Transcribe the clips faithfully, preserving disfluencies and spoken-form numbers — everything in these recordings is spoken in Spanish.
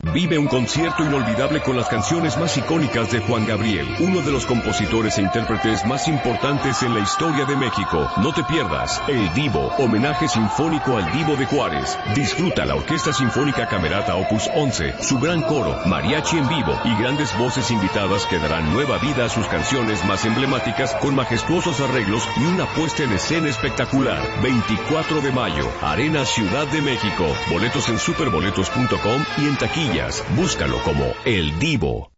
Vive un concierto inolvidable con las canciones más icónicas de Juan Gabriel, uno de los compositores e intérpretes más importantes en la historia de México. No te pierdas El Divo, homenaje sinfónico al Divo de Juárez. Disfruta la Orquesta Sinfónica Camerata Opus once, su gran coro, mariachi en vivo y grandes voces invitadas que darán nueva vida a sus canciones más emblemáticas con majestuosos arreglos y una puesta en escena espectacular. veinticuatro de mayo, Arena Ciudad de México. Boletos en superboletos punto com y en taquillas. Búscalo como El Divo.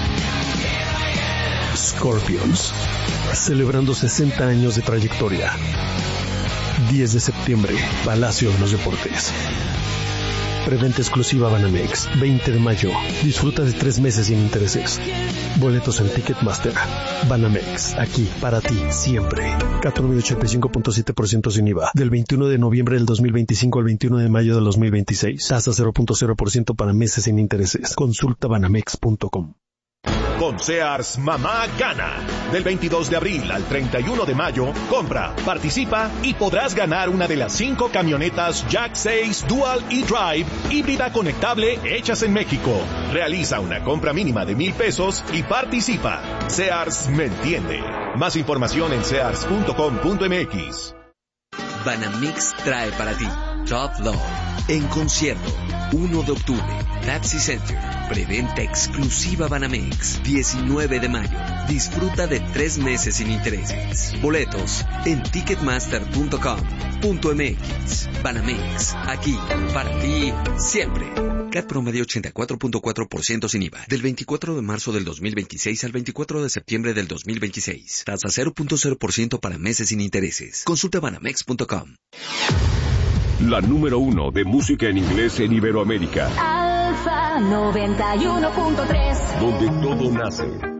Scorpions, celebrando sesenta años de trayectoria. diez de septiembre, Palacio de los Deportes. Preventa exclusiva Banamex, veinte de mayo. Disfruta de tres meses sin intereses. Boletos en Ticketmaster. Banamex, aquí, para ti, siempre. Cat promedio ochenta y cinco punto siete por ciento sin I V A. Del veintiuno de noviembre del dos mil veinticinco al veintiuno de mayo del dos mil veintiséis. Tasa cero punto cero por ciento para meses sin intereses. Consulta banamex punto com. Con Sears, mamá gana. Del veintidós de abril al treinta y uno de mayo, compra, participa y podrás ganar una de las cinco camionetas Jack seis Dual E-Drive híbrida conectable hechas en México. Realiza una compra mínima de mil pesos y participa. Sears me entiende. Más información en sears punto com punto m x. Banamex trae para ti Top Love en concierto, uno de octubre, Pepsi Center. Preventa exclusiva Banamex, diecinueve de mayo. Disfruta de tres meses sin intereses. Boletos en ticketmaster punto com punto m x. Banamex, aquí, para ti, siempre. Cat promedio ochenta y cuatro punto cuatro por ciento sin I V A. Del veinticuatro de marzo del dos mil veintiséis al veinticuatro de septiembre del dos mil veintiséis. Tasa cero punto cero por ciento para meses sin intereses. Consulta banamex punto com. La número uno de música en inglés en Iberoamérica. Alfa noventa y uno punto tres. Donde todo nace.